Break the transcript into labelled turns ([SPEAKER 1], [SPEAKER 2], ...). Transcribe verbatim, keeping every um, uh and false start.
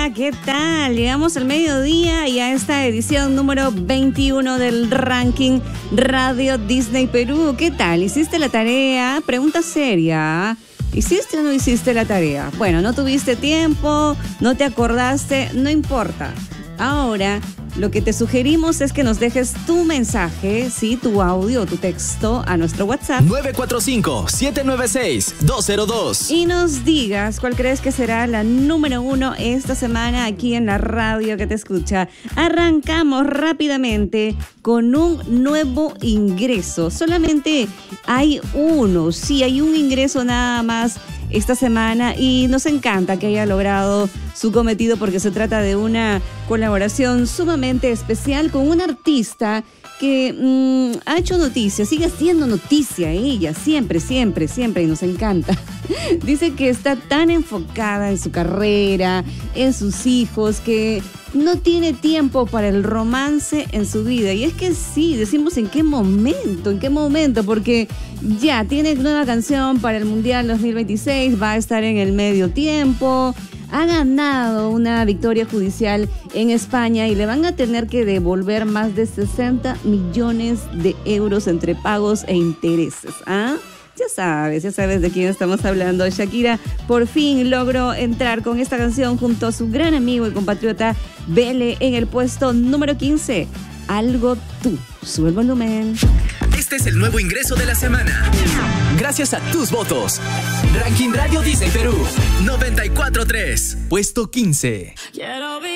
[SPEAKER 1] Hola, ¿qué tal? Llegamos al mediodía y a esta edición número veintiuno del ranking Radio Disney Perú. ¿Qué tal? ¿Hiciste la tarea? Pregunta seria. ¿Hiciste o no hiciste la tarea? Bueno, no tuviste tiempo, no te acordaste, no importa. Ahora, lo que te sugerimos es que nos dejes tu mensaje, sí, tu audio o tu texto a nuestro WhatsApp
[SPEAKER 2] nueve cuatro cinco, siete nueve seis, dos cero dos
[SPEAKER 1] y nos digas cuál crees que será la número uno esta semana aquí en la radio que te escucha. Arrancamos rápidamente con un nuevo ingreso. Solamente hay uno, sí, hay un ingreso nada más esta semana y nos encanta que haya logrado su cometido porque se trata de una colaboración sumamente especial con una artista que mmm, ha hecho noticia, sigue haciendo noticia ella, siempre, siempre, siempre, y nos encanta. Dice que está tan enfocada en su carrera, en sus hijos, que no tiene tiempo para el romance en su vida. Y es que sí, decimos en qué momento, en qué momento, porque ya tiene nueva canción para el Mundial dos mil veintiséis, va a estar en el medio tiempo, ha ganado una victoria judicial en España y le van a tener que devolver más de sesenta millones de euros entre pagos e intereses. ¿Ah? Ya sabes, ya sabes de quién estamos hablando. Shakira por fin logró entrar con esta canción junto a su gran amigo y compatriota Bele en el puesto número quince. Algo tú. Sube el volumen.
[SPEAKER 2] Este es el nuevo ingreso de la semana. Gracias a tus votos. Ranking Radio Disney Perú noventa y cuatro punto tres. Puesto quince.